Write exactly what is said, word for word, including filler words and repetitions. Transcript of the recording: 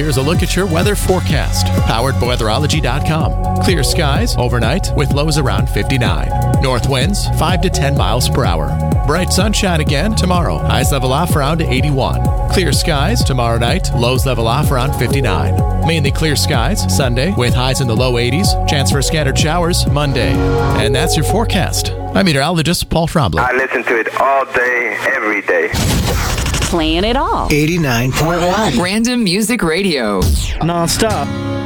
Here's a look at your weather forecast, powered by weatherology dot com. Clear skies overnight with lows around fifty-nine. North winds five to ten miles per hour. Bright sunshine again tomorrow. Highs level off around eighty-one. Clear skies tomorrow night. Lows level off around fifty-nine. Mainly clear skies Sunday with highs in the low eighties. Chance for scattered showers Monday. And that's your forecast. I'm meteorologist Paul Trombley. I listen to it all day, every day. Playing it all. eighty-nine point one. Random Music Radio. Non-stop.